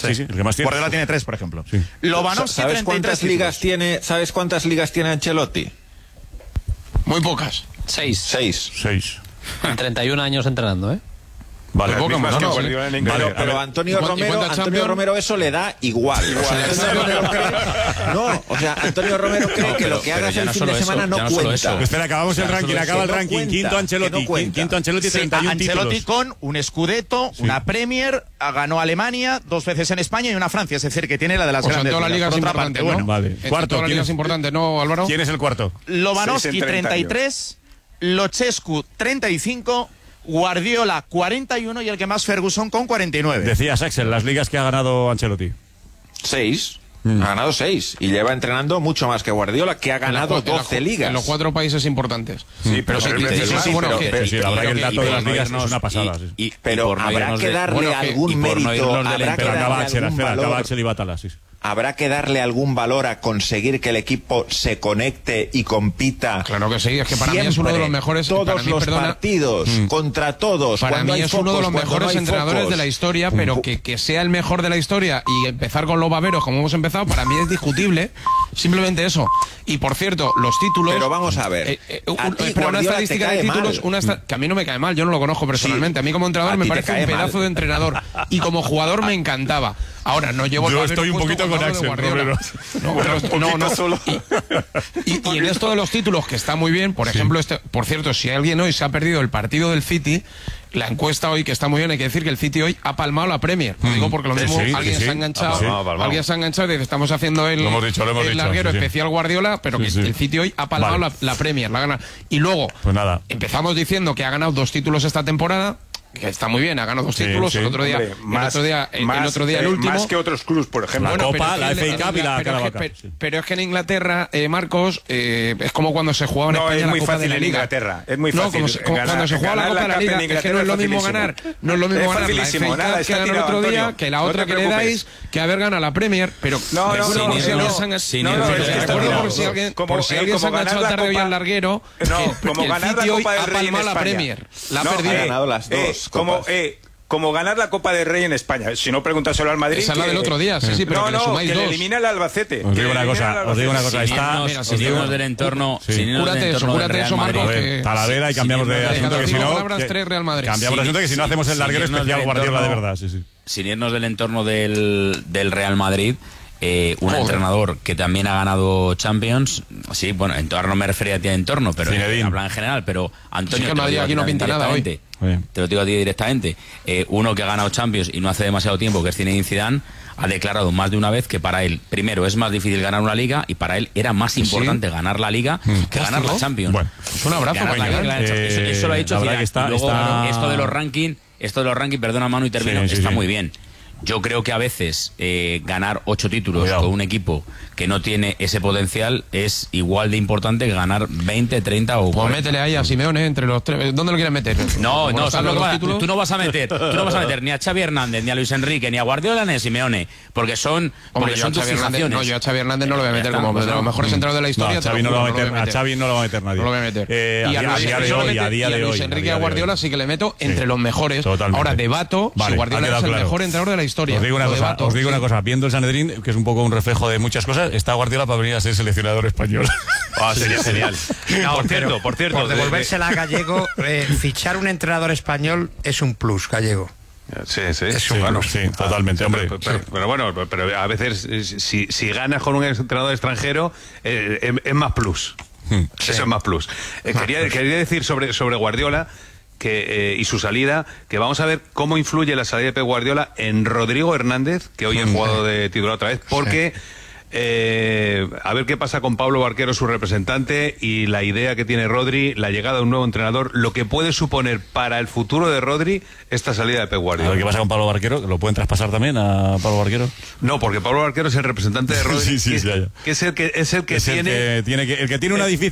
Sí, el que más tiene. Guardiola tiene 3, por ejemplo. Sí. Lobановsky, ¿Sabes cuántas ligas tiene? ¿Sabes cuántas ligas tiene Ancelotti? Muy pocas. 6. En 31 años entrenando, ¿eh? Vale, Muy poco más, ¿no? Pero Antonio Romero eso le da igual. Antonio Romero cree que lo que hagas el fin de semana no cuenta. Espera, acabamos el ranking, acaba el ranking. Quinto Ancelotti, 31 Ancelotti títulos. con un Scudetto, una Premier, ganó Alemania, 2 veces en España y una Francia, es decir, que tiene la de las grandes. En todas las ligas Por otra importantes, parte, ¿no? Vale. Cuarto, todas las ligas importantes, ¿no, Álvaro? ¿Quién es el cuarto? Lobановsky 33, Luchescu 35, Guardiola 41 y el que más Ferguson con 49. Decías, Axel, las ligas que ha ganado Ancelotti. 6. Ha ganado 6 y lleva entrenando mucho más que Guardiola, que ha ganado 12 ligas. En los 4 países importantes. Sí, pero sí, la verdad que el dato de las ligas es una pasada. Pero habrá que darle algún mérito, habrá que darle algún valor. Axel y Batala, sí. Habrá que darle algún valor a conseguir que el equipo se conecte y compita. Claro que sí, es que para mí es uno de los mejores. Todos los partidos, contra todos. Para mí es uno de los mejores entrenadores de la historia, pero que sea el mejor de la historia y empezar con los baberos como hemos empezado, para mí es discutible. Simplemente eso. Y por cierto, los títulos. Pero vamos a ver. Pero una estadística de títulos, que a mí no me cae mal, yo no lo conozco personalmente. A mí como entrenador me parece un pedazo de entrenador. Y como jugador me encantaba. Ahora no llevo. Yo estoy un poquito con Axel, no solo. Y en esto de los títulos, que está muy bien, por ejemplo, por cierto, si alguien hoy se ha perdido el partido del City, la encuesta hoy, que está muy bien, hay que decir que el City hoy ha palmado la Premier. Lo digo porque lo mismo alguien se ha enganchado. Alguien se ha enganchado y dice, estamos haciendo el larguero especial Guardiola, pero que el City hoy ha palmado la Premier, la gana. Y luego, empezamos diciendo que ha ganado 2 títulos esta temporada, que está muy bien, ha ganado 2 títulos, el otro día, el último. Más que otros clubs, por ejemplo. La Copa, la FA Cup y la Carabao. Pero es que en Inglaterra, Marcos, es como cuando se jugaba en España la Copa de la Liga. Inglaterra, es muy fácil. Cuando se juega la Copa de la Liga, es que no es lo mismo ganar. No es lo mismo ganar la FA Cup que ganar el otro día, que la otra que le dais, que haber ganado la Premier. Pero por si alguien se ha enganchado tarde hoy al larguero, que el City hoy ha palmado la Premier. La ha perdido. Ha ganado las 2. Como ganar la Copa del Rey en España. Si no, pregúntaselo al Madrid. Esa es la del otro día, sí, pero que le sumáis 2. Que le elimina el Albacete. Os digo una cosa, Sinirnos del entorno. Cúrate eso, Marcos. Talavera y cambiamos de asunto, que si no. Cambiamos de asunto, que si no hacemos el larguero especial Guardiola de verdad. Sin irnos del entorno del Real Madrid. Un entrenador que también ha ganado Champions, sí, bueno, entorno me refería a ti a entorno, pero habla en general, pero Antonio, Madrid aquí no pinta nada hoy. Te lo digo a ti directamente, uno que ha ganado Champions y no hace demasiado tiempo, que es Zinedine Zidane, ha declarado más de una vez que para él, primero, es más difícil ganar una liga y para él era más importante ganar la liga que ganar la Champions. Bueno, es un abrazo. Eso lo ha dicho Zidane. Luego, esto de los rankings, perdona Manu y termino, está muy bien. Yo creo que a veces ganar 8 títulos con un equipo que no tiene ese potencial es igual de importante que ganar 20, 30 o 40. Pues métele ahí a Simeone entre los 3. ¿Dónde lo quieres meter? No, tú no vas a meter ni a Xavi Hernández, ni a Luis Enrique, ni a Guardiola, ni a Simeone, porque son tus fijaciones. Yo a Xavi Hernández no lo voy a meter como de los mejores entrenadores de la historia. A Xavi no lo va a meter nadie. No lo voy a meter. Y a día de hoy. Luis Enrique y a Guardiola sí que le meto entre los mejores. Ahora debato si Guardiola es el mejor entrenador de la historia. Os digo una cosa, viendo el Sanedrín, que es un poco un reflejo de muchas cosas, está Guardiola para venir a ser seleccionador español. Sería genial. Por devolvérsela a Gallego, fichar un entrenador español es un plus, Gallego. Sí, totalmente, hombre. Pero bueno, a veces si ganas con un entrenador extranjero es más plus. Eso es más plus. Quería decir sobre Guardiola y su salida, que vamos a ver cómo influye la salida de Pep Guardiola en Rodrigo Hernández, que hoy ha jugado de titular otra vez, porque a ver qué pasa con Pablo Barquero, su representante, y la idea que tiene Rodri, la llegada de un nuevo entrenador, lo que puede suponer para el futuro de Rodri esta salida de Pep Guardiola. A ver qué pasa con Pablo Barquero, ¿lo pueden traspasar también a Pablo Barquero? No, porque Pablo Barquero es el representante de Rodri, que es el que tiene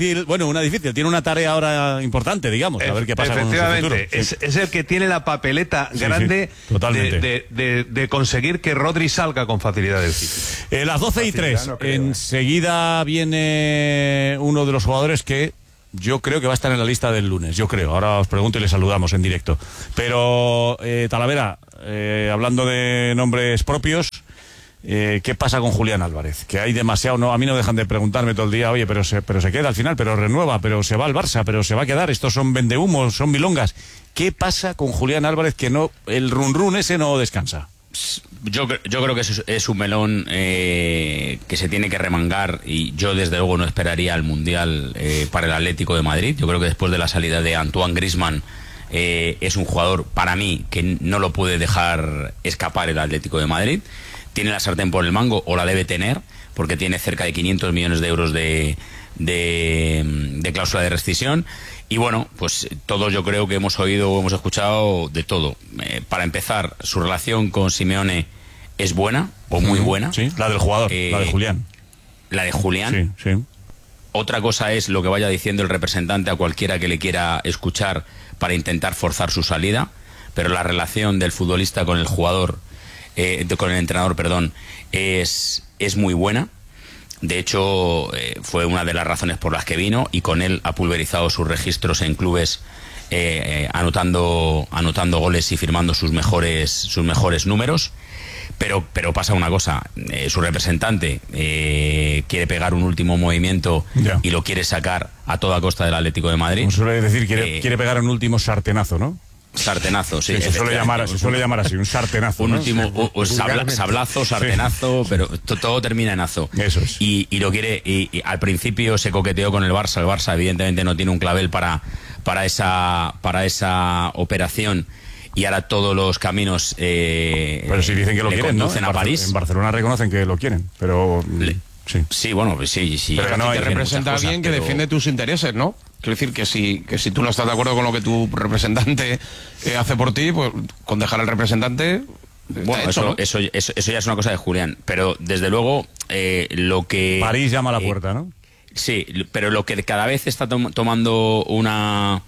una tarea ahora importante, digamos, a ver qué pasa con su futuro. Es el que tiene la papeleta grande de conseguir que Rodri salga con facilidad del sitio. Las 12:03. Enseguida viene uno de los jugadores que yo creo que va a estar en la lista del lunes. Ahora os pregunto y le saludamos en directo. Pero Talavera, hablando de nombres propios, ¿qué pasa con Julián Álvarez? Que hay demasiado, no, a mí no dejan de preguntarme todo el día, oye, pero se queda al final, pero renueva, pero se va al Barça, pero se va a quedar, estos son vendehumos, son milongas. ¿Qué pasa con Julián Álvarez que no, el run ese no descansa? Yo creo que es un melón que se tiene que remangar, y yo desde luego no esperaría el Mundial para el Atlético de Madrid. Yo creo que después de la salida de Antoine Griezmann es un jugador para mí que no lo puede dejar escapar el Atlético de Madrid. Tiene la sartén por el mango, o la debe tener, porque tiene cerca de 500 millones de euros de cláusula de rescisión. Y bueno, pues todos yo creo que hemos escuchado de todo. Para empezar, su relación con Simeone es buena, o muy buena. Sí, la del jugador, la de Julián. La de Julián. Sí, sí. Otra cosa es lo que vaya diciendo el representante a cualquiera que le quiera escuchar para intentar forzar su salida, pero la relación del futbolista con el jugador, con el entrenador, perdón, es muy buena. De hecho, fue una de las razones por las que vino, y con él ha pulverizado sus registros en clubes, anotando goles y firmando sus mejores números. Pero pasa una cosa, su representante quiere pegar un último movimiento y lo quiere sacar a toda costa del Atlético de Madrid. Como suele decir, quiere pegar un último sartenazo, ¿no? Sartenazo, sí. Se suele llamar así, un sartenazo. Un ¿no? último sablazo, sartenazo, pero todo termina en azo. Eso es. Y lo quiere, y al principio se coqueteó con el Barça. El Barça evidentemente no tiene un clavel para esa operación, y ahora todos los caminos pero si dicen que lo quieren, ¿no? A París. En Barcelona reconocen que lo quieren, pero sí, bueno, pues sí. Pero no, te representa a alguien que defiende tus intereses, ¿no? Quiero decir que si tú no estás de acuerdo con lo que tu representante hace por ti, pues con dejar al representante. Bueno, eso ya es una cosa de Julián, pero desde luego lo que París llama a la puerta, ¿no? Sí, pero lo que cada vez está tomando una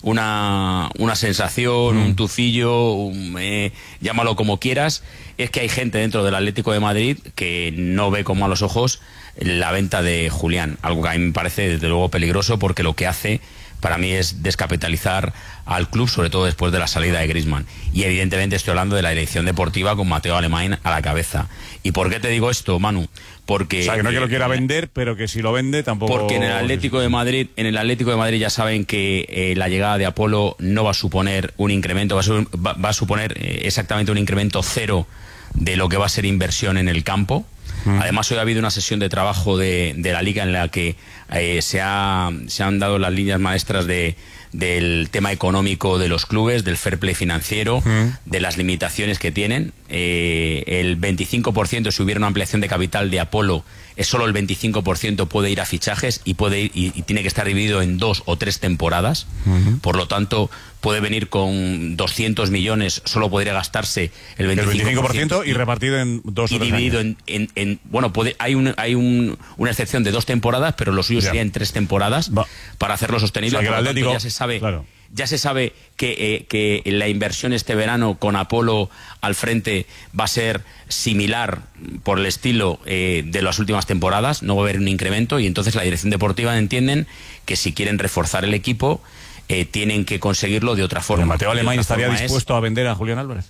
sensación, un tufillo, llámalo como quieras, es que hay gente dentro del Atlético de Madrid que no ve con malos ojos la venta de Julián, algo que a mí me parece desde luego peligroso, porque lo que hace para mí es descapitalizar al club, sobre todo después de la salida de Griezmann. Y evidentemente estoy hablando de la dirección deportiva con Mateo Alemany a la cabeza. ¿Y por qué te digo esto, Manu? Porque, o sea, que no que lo quiera vender, pero que si lo vende tampoco. Porque en el Atlético de Madrid ya saben que la llegada de Apolo no va a suponer un incremento, va a suponer exactamente un incremento cero de lo que va a ser inversión en el campo. Además, hoy ha habido una sesión de trabajo de la Liga en la que se han dado las líneas maestras del tema económico de los clubes, del fair play financiero, de las limitaciones que tienen. El 25%, si hubiera una ampliación de capital de Apolo, es solo el 25% puede ir a fichajes, y tiene que estar dividido en 2 o 3 temporadas. Por lo tanto, puede venir con 200 millones, solo podría gastarse el 25%, y repartido en 2 o 3 dividido años. Bueno, hay una excepción de 2 temporadas, pero lo suyo sería en 3 temporadas para hacerlo sostenible. O sea, que el Atlético, ya se sabe. Claro. Ya se sabe que la inversión este verano con Apolo al frente va a ser similar por el estilo de las últimas temporadas, no va a haber un incremento, y entonces la dirección deportiva entienden que si quieren reforzar el equipo tienen que conseguirlo de otra forma. ¿Mateo Alemany estaría dispuesto a vender a Julián Álvarez?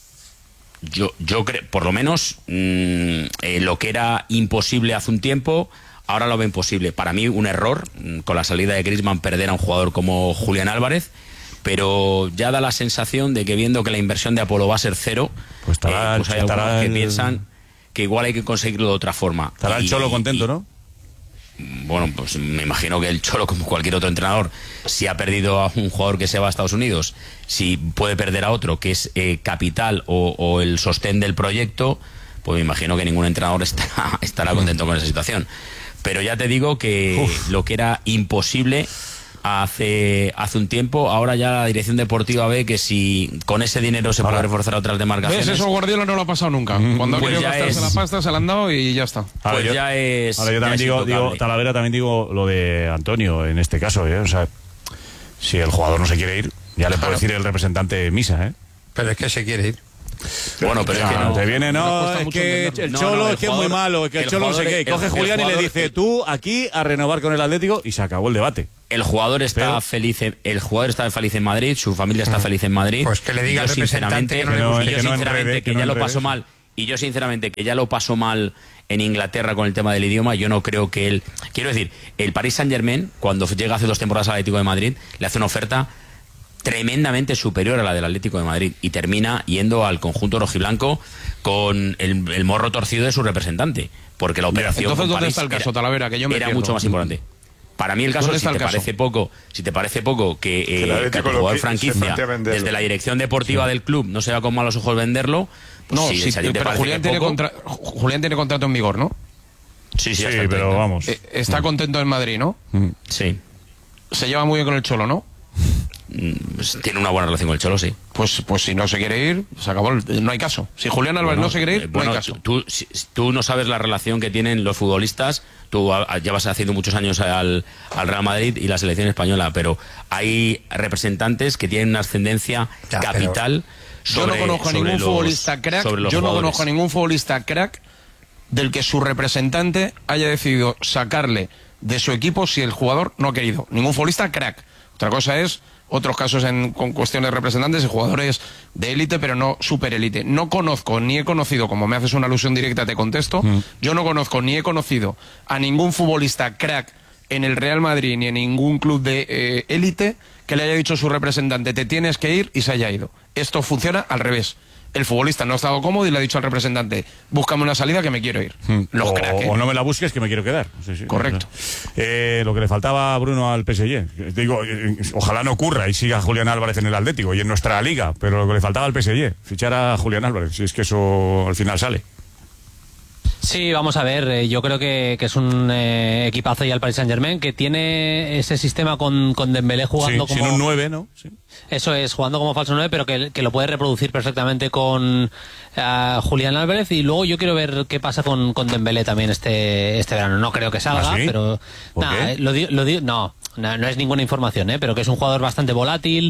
Yo creo, por lo menos, lo que era imposible hace un tiempo, ahora lo ven posible. Para mí, un error con la salida de Griezmann perder a un jugador como Julián Álvarez, pero ya da la sensación de que, viendo que la inversión de Apolo va a ser cero, pues hay algunos que piensan que igual hay que conseguirlo de otra forma. Estará el Cholo contento, ¿no? Bueno, pues me imagino que el Cholo, como cualquier otro entrenador, si ha perdido a un jugador que se va a Estados Unidos, si puede perder a otro que es capital o el sostén del proyecto, pues me imagino que ningún entrenador estará contento con esa situación. Pero ya te digo que lo que era imposible hace un tiempo, ahora ya la dirección deportiva ve que si con ese dinero se puede reforzar otras demarcaciones. ¿Ves? Eso Guardiola no lo ha pasado nunca. Cuando ha querido gastarse la pasta, se la han dado y ya está. Ahora, yo también digo, Talavera, también digo lo de Antonio en este caso, O sea, si el jugador no se quiere ir, ya le puede decir el representante Misa, Pero es que se quiere ir. Bueno, pero es que no. Te viene, es que el Cholo es que es muy malo, que el Cholo no sé qué. Coge Julián y le dice, tú aquí a renovar con el Atlético, y se acabó el debate. El jugador está feliz en Madrid, su familia está feliz en Madrid. Pues que le diga al representante que ya lo paso mal Y yo, sinceramente, que ya lo pasó mal en Inglaterra con el tema del idioma, yo no creo que él... Quiero decir, el Paris Saint-Germain, cuando llega hace 2 temporadas al Atlético de Madrid, le hace una oferta tremendamente superior a la del Atlético de Madrid y termina yendo al conjunto rojiblanco con el morro torcido de su representante, porque la operación... Entonces, ¿dónde está el caso, Talavera? Que yo me era pierdo. mucho más importante. Para mí el caso, si te parece poco que el jugador franquicia, desde la dirección deportiva del club, no se va con malos ojos venderlo, pues no, sí, pero Julián tiene contrato en vigor, ¿no? Sí, pero vamos. Está contento en Madrid, ¿no? Sí. Se lleva muy bien con el Cholo, ¿no? Tiene una buena relación con el Cholo, sí. Pues si no se quiere ir, se acabó, no hay caso. Si Julián Álvarez no se quiere ir, no hay caso. Tú no sabes la relación que tienen los futbolistas. Tú llevas haciendo muchos años al Real Madrid y la selección española, pero hay representantes que tienen una ascendencia capital yo no conozco a ningún futbolista crack. Yo no conozco a ningún futbolista crack del que su representante haya decidido sacarle de su equipo si el jugador no ha querido. Ningún futbolista crack. Otra cosa es otros casos con cuestiones de representantes y jugadores de élite, pero no super élite. No conozco ni he conocido, como me haces una alusión directa, te contesto, yo no conozco ni he conocido a ningún futbolista crack en el Real Madrid ni en ningún club de élite que le haya dicho a su representante, te tienes que ir, y se haya ido. Esto funciona al revés. El futbolista no ha estado cómodo y le ha dicho al representante, búscame una salida que me quiero ir. Los crack, o no me la busques que me quiero quedar. Sí, correcto. Lo que le faltaba a Bruno al PSG, digo, ojalá no ocurra y siga Julián Álvarez en el Atlético y en nuestra liga, pero lo que le faltaba al PSG, fichar a Julián Álvarez, si es que eso al final sale. Sí, vamos a ver, yo creo que es un equipazo ya el Paris Saint-Germain, que tiene ese sistema con Dembélé jugando como... sin un 9, ¿no? Sí. Eso es, jugando como falso 9, pero que lo puede reproducir perfectamente con Julián Álvarez. Y luego yo quiero ver qué pasa con Dembélé también este verano. No creo que salga, ¿Ah, sí? pero... No es ninguna información, pero que es un jugador bastante volátil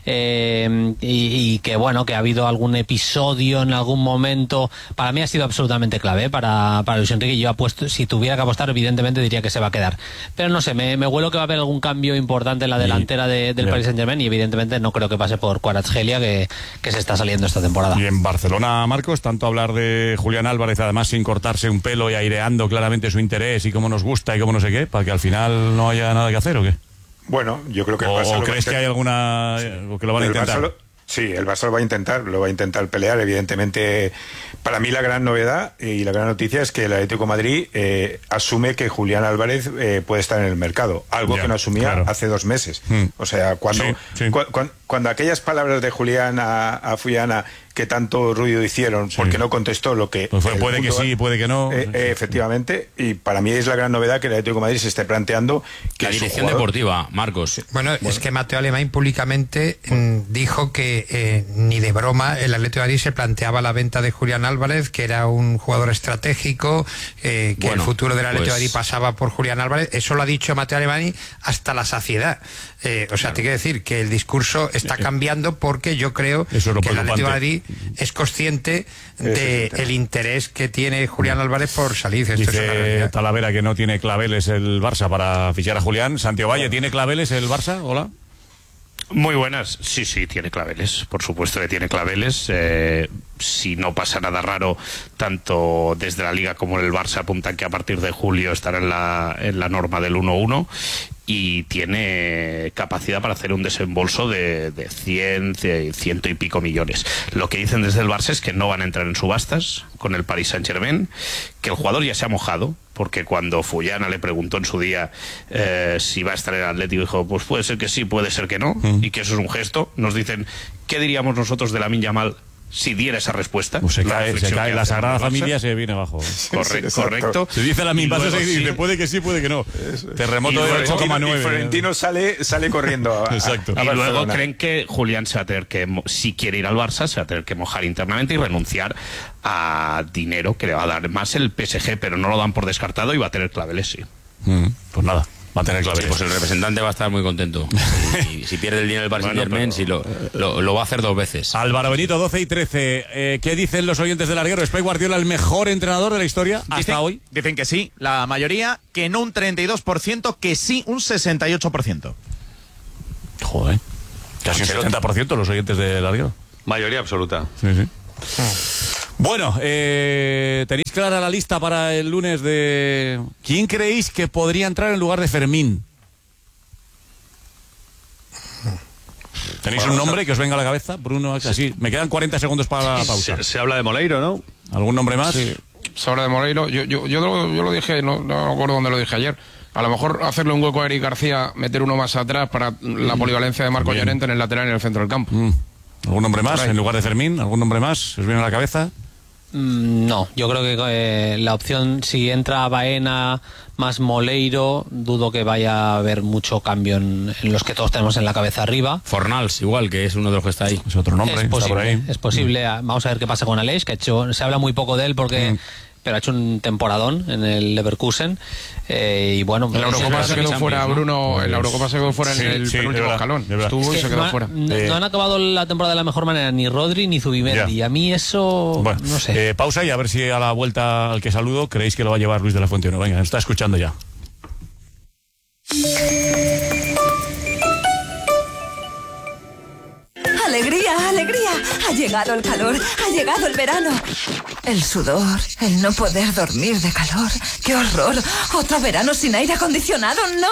y que bueno, que ha habido algún episodio en algún momento. Para mí ha sido absolutamente clave para Luis Enrique. Yo apuesto, si tuviera que apostar, evidentemente diría que se va a quedar, pero no sé, me huelo que va a haber algún cambio importante en la delantera del Paris Saint-Germain, y evidentemente no creo que pase por Kvaratskhelia, que se está saliendo esta temporada. Y en Barcelona, Marcos, tanto hablar de Julián Álvarez, además sin cortarse un pelo y aireando claramente su interés y cómo nos gusta y cómo no sé qué, para que al final no haya nada que hacer, ¿o qué? Bueno, yo creo que... ¿O crees que hay alguna... o que lo van a intentar? Sí, el Barça lo va a intentar pelear. Evidentemente, para mí la gran novedad y la gran noticia es que el Atlético de Madrid asume que Julián Álvarez puede estar en el mercado, algo que no asumía hace 2 meses. O sea, cuando aquellas palabras de Julián a Fuyana, que tanto ruido hicieron porque no contestó lo que... Pues puede que sí, puede que no. Efectivamente, y para mí es la gran novedad que el Atlético de Madrid se esté planteando que la dirección deportiva, Marcos. Bueno, es que Mateo Alemán públicamente dijo que ni de broma el Atlético de Madrid se planteaba la venta de Julián Álvarez, que era un jugador estratégico, que el futuro del Atlético de Madrid pasaba por Julián Álvarez. Eso lo ha dicho Mateo Alemán hasta la saciedad. O sea, te quiero decir que el discurso está cambiando, porque yo creo que el Atlético de Madrid es consciente del interés que tiene Julián Álvarez por salir. Dice Talavera que no tiene claveles el Barça para fichar a Julián. Santiago Valle, ¿tiene claveles el Barça? Hola. Muy buenas. Sí, tiene claveles. Por supuesto que tiene claveles. Si no pasa nada raro, tanto desde la Liga como el Barça apuntan que a partir de julio estará en la norma del 1-1, y tiene capacidad para hacer un desembolso de 100 y pico millones. Lo que dicen desde el Barça es que no van a entrar en subastas con el Paris Saint-Germain, que el jugador ya se ha mojado, porque cuando Fuyana le preguntó en su día si va a estar en el Atlético, dijo, pues puede ser que sí, puede ser que no, y que eso es un gesto. Nos dicen, ¿qué diríamos nosotros de Lamine Yamal si diera esa respuesta? Pues se cae la Sagrada Familia, se viene abajo. Correcto. Se dice la misma, se dice, puede que sí, puede que no. Terremoto de 8,9. Y Florentino sale corriendo. Exacto. Y luego creen que Julián se va a tener que, si quiere ir al Barça, se va a tener que mojar internamente y renunciar a dinero que le va a dar más el PSG, pero no lo dan por descartado y va a tener claveles, sí. Pues nada. Va a tener claveles. Pues el representante va a estar muy contento. Si pierde el dinero del Paris Saint-Germain, lo va a hacer 2 veces. Álvaro Benito, 12 y 13. ¿Qué dicen los oyentes del Larguero? ¿Es Pep Guardiola el mejor entrenador de la historia hasta hoy? Dicen que sí, la mayoría, que no un 32%, que sí un 68%. Joder. Casi un 70% los oyentes del Larguero. Mayoría absoluta. Sí. Bueno, ¿tenéis clara la lista para el lunes de... ¿Quién creéis que podría entrar en lugar de Fermín? ¿Tenéis un nombre que os venga a la cabeza? Bruno, así. Me quedan 40 segundos para la pausa. Se habla de Moleiro, ¿no? ¿Algún nombre más? Sí, se habla de Moleiro. Yo lo dije, no me acuerdo dónde lo dije ayer. A lo mejor hacerle un hueco a Eric García, meter uno más atrás para la polivalencia de Marco Llorente en el lateral y en el centro del campo. ¿Algún nombre más en lugar de Fermín? ¿Algún nombre más? ¿Os viene a la cabeza? No, yo creo que la opción, si entra Baena más Moleiro, dudo que vaya a haber mucho cambio en los que todos tenemos en la cabeza arriba. Fornals, igual, que es uno de los que está ahí. Es otro nombre, está por ahí. Es posible. Mm. Vamos a ver qué pasa con Aleix, que se habla muy poco de él porque... pero ha hecho un temporadón en el Leverkusen y bueno... En la Eurocopa se quedó fuera, Bruno, en la Eurocopa se quedó fuera en el penúltimo escalón. Estuvo y se quedó fuera. No han acabado la temporada de la mejor manera ni Rodri ni Zubimendi. A mí eso... Bueno, no sé. Pausa y a ver si a la vuelta al que saludo creéis que lo va a llevar Luis de la Fuente o no. Venga, está escuchando ya. ¡Alegría, alegría! Ha llegado el calor, ha llegado el verano. El sudor, el no poder dormir de calor. ¡Qué horror! ¡Otro verano sin aire acondicionado! ¡No!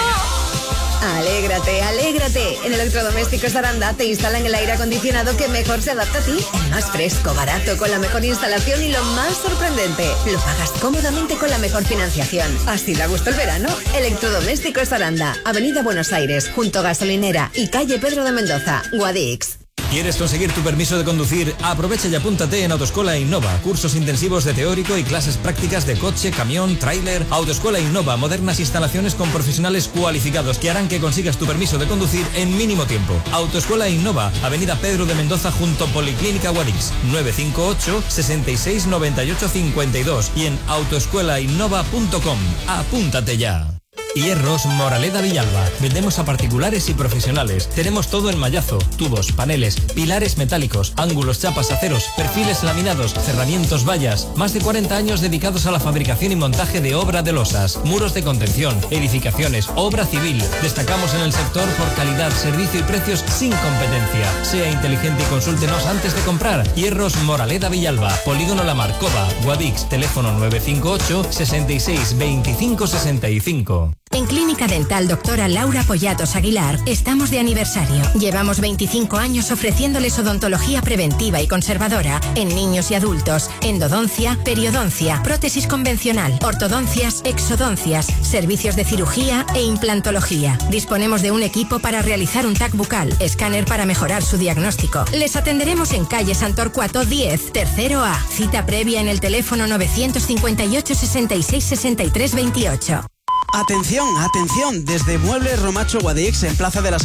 Alégrate, alégrate. En Electrodomésticos Aranda te instalan el aire acondicionado que mejor se adapta a ti. El más fresco, barato, con la mejor instalación y lo más sorprendente. Lo pagas cómodamente con la mejor financiación. ¿Así da gusto el verano? Electrodomésticos Aranda, Avenida Buenos Aires, junto a Gasolinera y calle Pedro de Mendoza, Guadix. ¿Quieres conseguir tu permiso de conducir? Aprovecha y apúntate en Autoescuela Innova. Cursos intensivos de teórico y clases prácticas de coche, camión, tráiler. Autoescuela Innova, modernas instalaciones con profesionales cualificados que harán que consigas tu permiso de conducir en mínimo tiempo. Autoescuela Innova, Avenida Pedro de Mendoza junto Policlínica Guadix, 958 66 98 52 y en autoescuelainnova.com. Apúntate ya. Hierros Moraleda Villalba. Vendemos a particulares y profesionales. Tenemos todo en mallazo, tubos, paneles, pilares metálicos, ángulos, chapas, aceros, perfiles laminados, cerramientos, vallas. Más de 40 años dedicados a la fabricación y montaje de obra de losas, muros de contención, edificaciones, obra civil. Destacamos en el sector por calidad, servicio y precios sin competencia. Sea inteligente y consúltenos antes de comprar. Hierros Moraleda Villalba, Polígono La Marcova, Guadix, teléfono 958 66 25 65. En Clínica Dental Doctora Laura Pollatos Aguilar estamos de aniversario. Llevamos 25 años ofreciéndoles odontología preventiva y conservadora en niños y adultos, endodoncia, periodoncia, prótesis convencional, ortodoncias, exodoncias, servicios de cirugía e implantología. Disponemos de un equipo para realizar un TAC bucal, escáner para mejorar su diagnóstico. Les atenderemos en calle Santorcuato 10, tercero A. Cita previa en el teléfono 958 66 63 28. Atención, atención, desde Muebles Romacho Guadix en Plaza de las